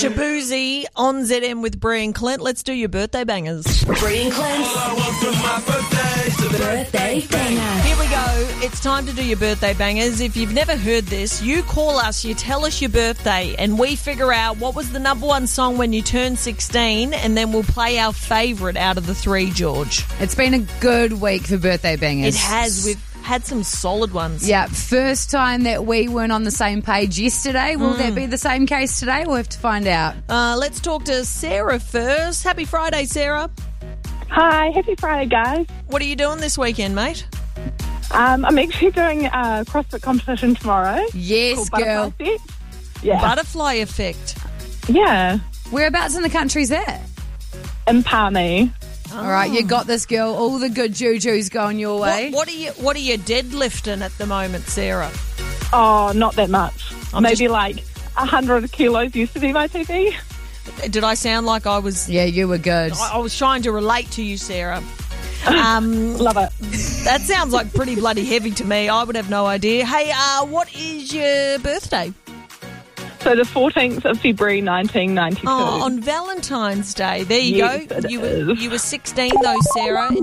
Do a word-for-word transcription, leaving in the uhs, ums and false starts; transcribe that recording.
Jaboozy on Z M with Brie and Clint. Let's do your birthday bangers. Brie and Clint's birthday banger. Here we go. It's time to do your birthday bangers. If you've never heard this, you call us, you tell us your birthday, and we figure out what was the number one song when you turned sixteen, and then we'll play our favourite out of the three, George. It's been a good week for birthday bangers. It has. We've had some solid ones. Yeah, first time that we weren't on the same page yesterday. Will Mm. that be the same case today? We'll have to find out. Uh, let's talk to Sarah first. Happy Friday, Sarah. Hi, happy Friday, guys. What are you doing this weekend, mate? Um, I'm actually doing a CrossFit competition tomorrow. Yes, called girl. Butterfly Fit. Yeah. Butterfly effect. yeah. Whereabouts in the country is that? In Palmy. All right, you got this, girl. All the good juju's going your way. What, what are you What are you deadlifting at the moment, Sarah? Oh, not that much. I'm Maybe just- like one hundred kilos used to be my P B. Did I sound like I was? Yeah, you were good. I, I was trying to relate to you, Sarah. Um, Love it. that sounds like pretty bloody heavy to me. I would have no idea. Hey, uh, what is your birthday? So the fourteenth of February, nineteen ninety-two. Oh, on Valentine's Day. There you Yes, go. it You were, is. you were sixteen though, Sarah.